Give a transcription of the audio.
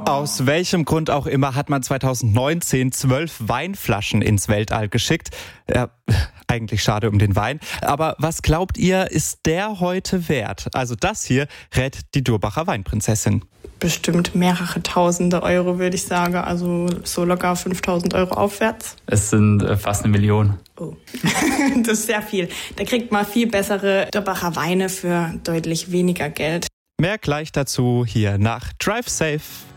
Aus welchem Grund auch immer hat man 2019 12 Weinflaschen ins Weltall geschickt. Eigentlich schade um den Wein. Aber was glaubt ihr, ist der heute wert? Also das hier rät die Durbacher Weinprinzessin. Bestimmt mehrere tausende Euro, würde ich sagen. Also so locker 5.000 Euro aufwärts. Es sind fast 1 Million. Oh, das ist sehr viel. Da kriegt man viel bessere Durbacher Weine für deutlich weniger Geld. Mehr gleich dazu hier nach Drive Safe.